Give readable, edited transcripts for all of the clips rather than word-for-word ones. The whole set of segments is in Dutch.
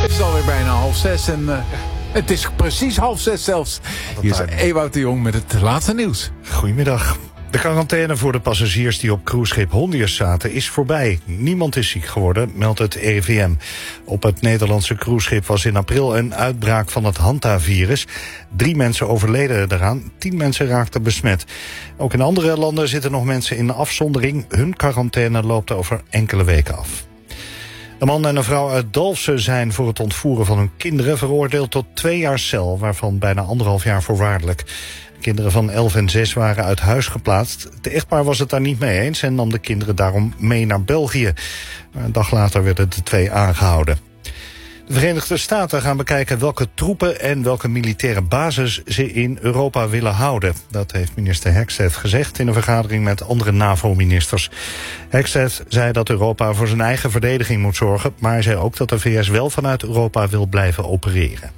Het is alweer bijna 5:30 en het is precies 5:30 zelfs. Hier is Ewout de Jong met het laatste nieuws. Goedemiddag. De quarantaine voor de passagiers die op cruiseschip Hondius zaten is voorbij. Niemand is ziek geworden, meldt het RIVM. Op het Nederlandse cruiseschip was in april een uitbraak van het Hanta-virus. 3 mensen overleden eraan, 10 mensen raakten besmet. Ook in andere landen zitten nog mensen in afzondering. Hun quarantaine loopt over enkele weken af. Een man en een vrouw uit Dalfsen zijn voor het ontvoeren van hun kinderen veroordeeld tot 2 jaar cel, waarvan bijna 1,5 jaar voorwaardelijk. Kinderen van 11 en 6 waren uit huis geplaatst. Het echtpaar was het daar niet mee eens en nam de kinderen daarom mee naar België. Een dag later werden de 2 aangehouden. De Verenigde Staten gaan bekijken welke troepen en welke militaire bases ze in Europa willen houden. Dat heeft minister Hegstedt gezegd in een vergadering met andere NAVO-ministers. Hegstedt zei dat Europa voor zijn eigen verdediging moet zorgen, maar hij zei ook dat de VS wel vanuit Europa wil blijven opereren.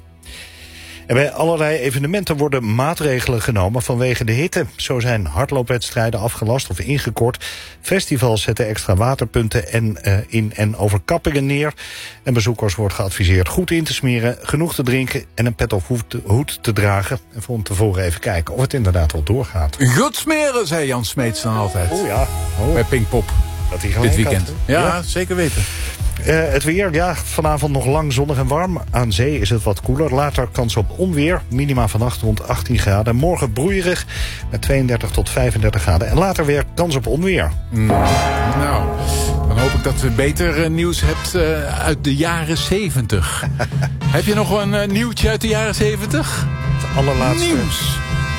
En bij allerlei evenementen worden maatregelen genomen vanwege de hitte. Zo zijn hardloopwedstrijden afgelast of ingekort. Festivals zetten extra waterpunten in en overkappingen neer. En bezoekers wordt geadviseerd goed in te smeren, genoeg te drinken en een pet of hoed te dragen. En van tevoren even kijken of het inderdaad wel doorgaat. Goed smeren, zei Jan Smeets dan altijd. Oh ja. Bij Pinkpop. Dat hij dit weekend. Had, ja, zeker weten. Het weer, ja, vanavond nog lang zonnig en warm. Aan zee is het wat koeler. Later kans op onweer. Minima vannacht rond 18 graden. Morgen broeierig met 32 tot 35 graden. En later weer kans op onweer. Nou, dan hoop ik dat we beter nieuws hebt uit de jaren 70. Heb je nog een nieuwtje uit de jaren 70? Het allerlaatste nieuws.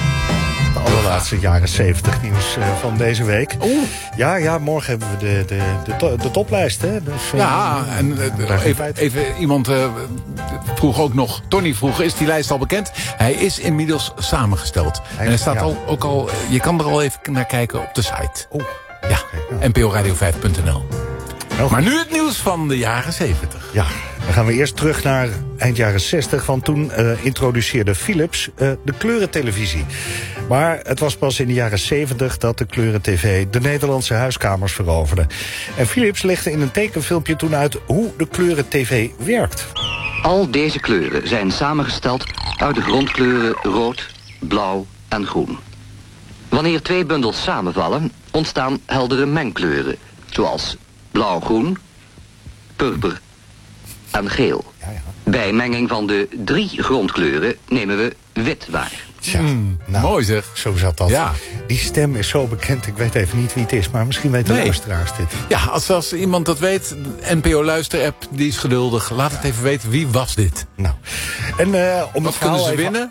De allerlaatste jaren 70 nieuws van deze week. Ja, morgen hebben we de toplijst. Hè? Dus, en even iemand vroeg ook nog. Tony vroeg, is die lijst al bekend? Hij is inmiddels samengesteld. En hij staat ook al, je kan er al even naar kijken op de site. Ja, nporadio5.nl. Maar nu het nieuws van de jaren 70. Ja, dan gaan we eerst terug naar eind jaren 60. Want toen introduceerde Philips de kleurentelevisie. Maar het was pas in de jaren 70 dat de kleurentv de Nederlandse huiskamers veroverde. En Philips legde in een tekenfilmpje toen uit hoe de kleurentv werkt. Al deze kleuren zijn samengesteld uit de grondkleuren rood, blauw en groen. Wanneer 2 bundels samenvallen, ontstaan heldere mengkleuren, zoals blauw-groen, purper en geel. Bij menging van de 3 grondkleuren nemen we wit waar. Tja, mooi zeg. Zo zat dat. Ja. Die stem is zo bekend, ik weet even niet wie het is, maar misschien weten de luisteraars dit. Ja, als iemand dat weet, NPO Luister-app, die is geduldig. Laat het even weten, wie was dit? Nou. En om wat kunnen ze winnen?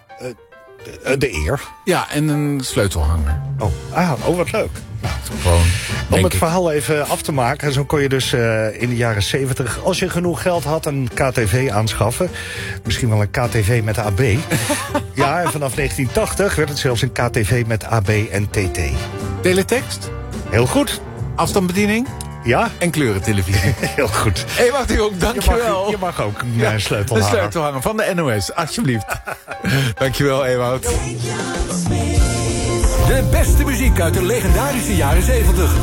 De eer. Ja, en een sleutelhanger. Wat leuk. Nou, gewoon, om het verhaal even af te maken, zo kon je dus in de jaren 70... als je genoeg geld had, een KTV aanschaffen. Misschien wel een KTV met AB. Ja, en vanaf 1980 werd het zelfs een KTV met AB en TT. Teletext? Heel goed. Afstandsbediening? Ja. En kleurentelevisie. Heel goed. Ewout de Jong, dankjewel. Je mag ook een sleutelhanger. Een sleutelhanger van de NOS, alsjeblieft. Dankjewel, Ewout. De beste muziek uit de legendarische jaren 70.